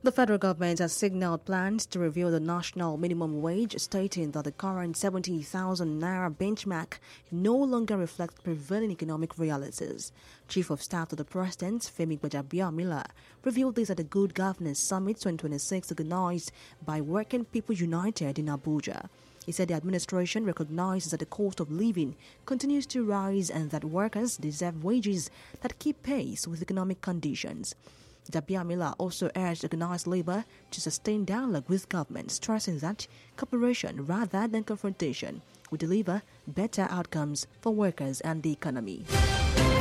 The federal government has signaled plans to review the national minimum wage, stating that the current 70,000 naira benchmark no longer reflects prevailing economic realities. Chief of Staff to the President, Femi Gbajabiamila, revealed this at the Good Governance Summit 2026 organized by Working People United in Abuja. He said the administration recognizes that the cost of living continues to rise and that workers deserve wages that keep pace with economic conditions. Gbajabiamila also urged organized labor to sustain dialogue with government, stressing that cooperation rather than confrontation would deliver better outcomes for workers and the economy.